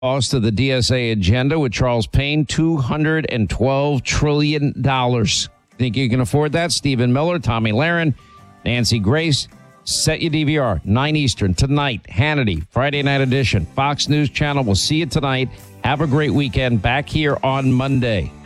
Cost of the DSA agenda with Charles Payne, $212 trillion. Think you can afford that? Stephen Miller, Tommy Lahren, Nancy Grace. Set your DVR, 9 Eastern, tonight. Hannity, Friday night edition. Fox News Channel. We'll see you tonight. Have a great weekend. Back here on Monday.